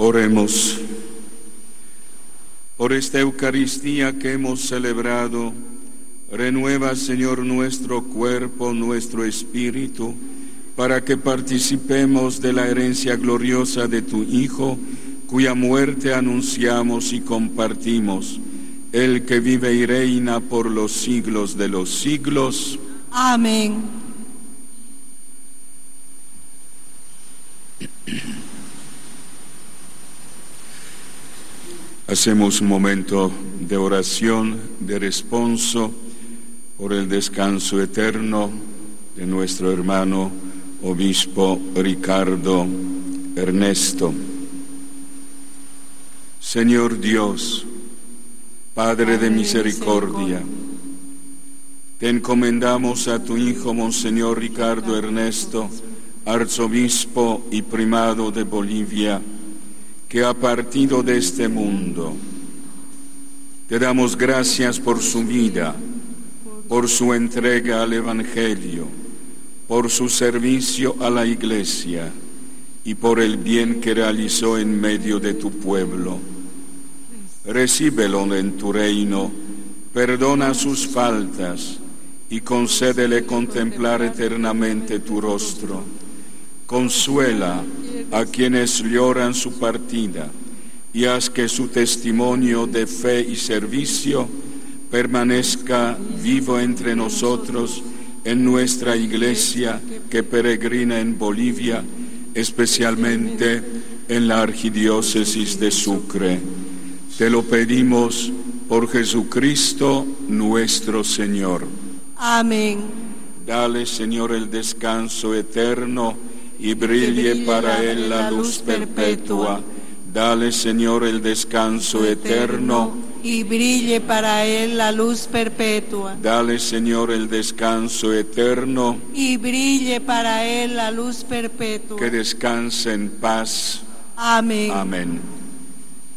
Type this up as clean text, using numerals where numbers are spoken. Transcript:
Oremos. Por esta Eucaristía que hemos celebrado, renueva, Señor, nuestro cuerpo, nuestro espíritu, para que participemos de la herencia gloriosa de tu Hijo, cuya muerte anunciamos y compartimos, el que vive y reina por los siglos de los siglos. Amén. Hacemos un momento de oración, de responso por el descanso eterno de nuestro hermano obispo Ricardo Ernesto. Señor Dios, Padre de misericordia, te encomendamos a tu Hijo Monseñor Ricardo Ernesto, arzobispo y primado de Bolivia, que ha partido de este mundo. Te damos gracias por su vida, por su entrega al Evangelio, por su servicio a la Iglesia y por el bien que realizó en medio de tu pueblo. Recíbelo en tu reino, perdona sus faltas y concédele contemplar eternamente tu rostro. Consuela a quienes lloran su partida y haz que su testimonio de fe y servicio permanezca vivo entre nosotros en nuestra Iglesia que peregrina en Bolivia, especialmente en la Archidiócesis de Sucre. Te lo pedimos por Jesucristo nuestro Señor. Amén. Dale, Señor, el descanso eterno y brille para él la luz perpetua. Dale, Señor, el descanso eterno y brille para él la luz perpetua. Dale, Señor, el descanso eterno y brille para él la luz perpetua. Que descanse en paz. Amén. Amén.